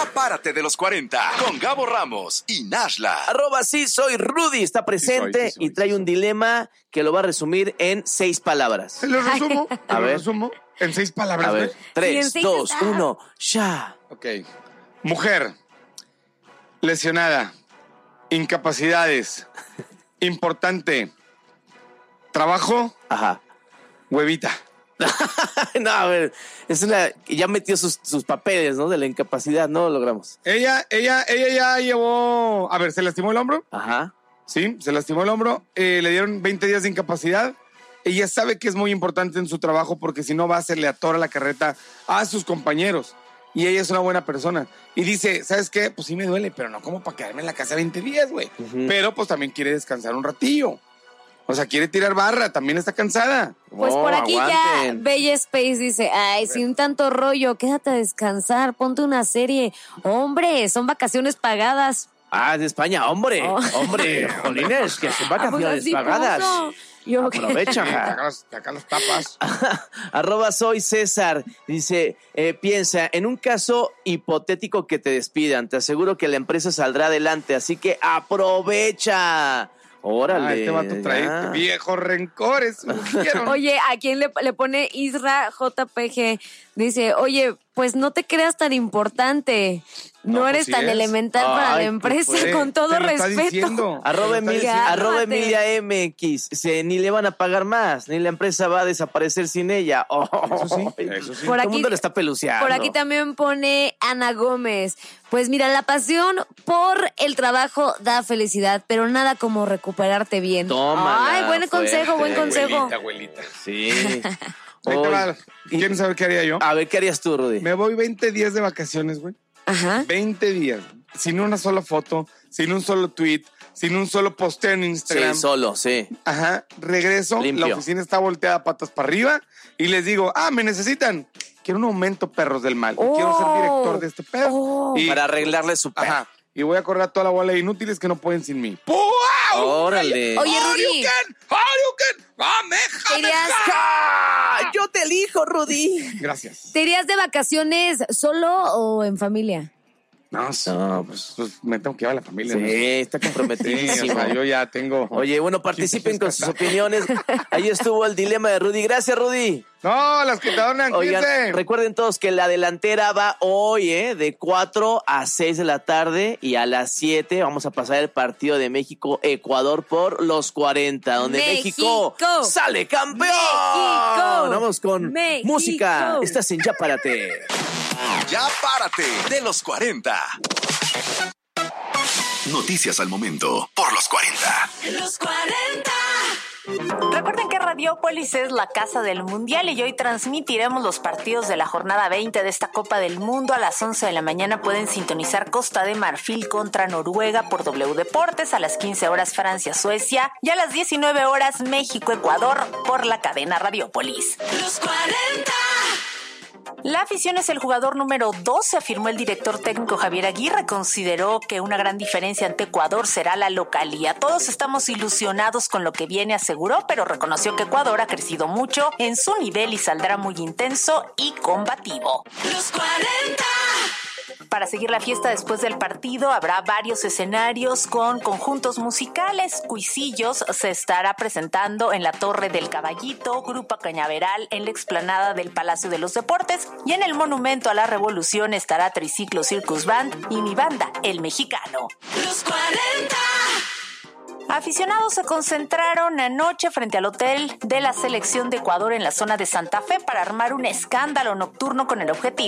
Ya párate de los 40 con Gabo Ramos y Nashla. @sí soy Rudy está presente y trae un dilema que lo va a resumir en 6 palabras. Te lo resumo. A ver. En 6 palabras. A ver, güey. 3, 2, 1, ya. Ok. Mujer. Lesionada. Incapacidades. Importante. Trabajo. Ajá. Huevita. No, a ver, ya metió sus papeles, ¿no? De la incapacidad, no lo logramos. Ella ya llevó... A ver, ¿se lastimó el hombro? Ajá. Sí, se lastimó el hombro. Le dieron 20 días de incapacidad. Ella sabe que es muy importante en su trabajo porque si no va a hacerle atora la carreta a sus compañeros. Y ella es una buena persona. Y dice, ¿sabes qué? Pues sí me duele, pero no como para quedarme en la casa 20 días, güey. Pero pues también quiere descansar un ratillo. O sea, quiere tirar barra, también está cansada. Pues por aquí aguanten. ya Bella Space dice, ay, sin tanto rollo, quédate a descansar, ponte una serie. Hombre, son vacaciones pagadas. Ah, de España, hombre. Oh. Hombre, jolines, que son vacaciones así pagadas. puso. Yo, Aprovecha. Acá las tapas. @soy César dice, piensa, en un caso hipotético que te despidan, te aseguro que la empresa saldrá adelante, así que aprovecha. Órale. Este vato trae ya. viejos rencores. Oye, ¿a quién le pone Isra JPG? Dice, oye, pues no te creas tan importante. No, pues eres sí tan es. elemental para la empresa, pues, con todo te lo está respeto. diciendo. @Emilia MX. Ni le van a pagar más, ni la empresa va a desaparecer sin ella. Oh, Eso sí. Por Todo aquí- el mundo le está peluceando. Por aquí también pone Ana Gómez. Pues mira, la pasión por el trabajo da felicidad, pero nada como recuperarte bien. Tómala, Ay, buen consejo, buen fuerte, consejo. Abuelita. Sí. Ahí te va. Y- ¿Quieren saber qué haría yo? A ver, ¿qué harías tú, Rudy? Me voy 20 días de vacaciones, güey. Ajá. 20 días. Sin una sola foto, sin un solo tweet, sin un solo posteo en Instagram. Sí, solo, sí. Ajá. Regreso, Limpio. la oficina está volteada patas para arriba y les digo, me necesitan. Quiero un aumento, perros del mal. Oh. Quiero ser director de este pedo. Oh. Y, Para arreglarle su pedo. ajá. Y voy a correr a toda la bola de inútiles que no pueden sin mí. ¡Wow! Órale. Oye, Rudy, ¿te irías, Yo te elijo, Rudy. Gracias. te irías de vacaciones solo o en familia? No, pues me tengo que llevar a la familia. ¿no? Sí, está Sí, o comprometidísimo. sea, yo ya tengo... Oye, bueno, participen con sus opiniones. Ahí estuvo el dilema de Rudy. Gracias, Rudy. No, las que te donan, Oigan, cuídense. recuerden todos que la delantera va hoy, de 4 a 6 de la tarde y a las 7 vamos a pasar el partido de México-Ecuador por los 40, donde México sale campeón. México. Vamos con México. música. Estás en Ya Párate. Ya párate de los 40. Noticias al momento por los 40. Los 40. Recuerden que Radiópolis es la casa del Mundial y hoy transmitiremos los partidos de la jornada 20 de esta Copa del Mundo. A las 11 de la mañana pueden sintonizar Costa de Marfil contra Noruega por W Deportes, a las 15 horas Francia-Suecia y a las 19 horas México-Ecuador por la cadena Radiópolis. Los 40. La afición es el jugador número 12, afirmó el director técnico Javier Aguirre. Consideró que una gran diferencia ante Ecuador será la localía. Todos estamos ilusionados con lo que viene, aseguró, pero reconoció que Ecuador ha crecido mucho en su nivel y saldrá muy intenso y combativo. Los 40. Para seguir la fiesta después del partido habrá varios escenarios con conjuntos musicales. Cuisillos se estará presentando en la Torre del Caballito, Grupo Cañaveral en la explanada del Palacio de los Deportes y en el Monumento a la Revolución estará Triciclo Circus Band y mi banda, El Mexicano. Los 40. Aficionados se concentraron anoche frente al hotel de la selección de Ecuador en la zona de Santa Fe para armar un escándalo nocturno con el objetivo